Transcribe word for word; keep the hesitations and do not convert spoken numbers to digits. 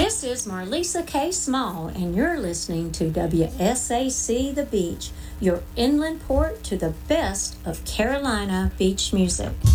This is Marlisa K. Small, and you're listening to W S A C The Beach, your inland port to the best of Carolina beach music.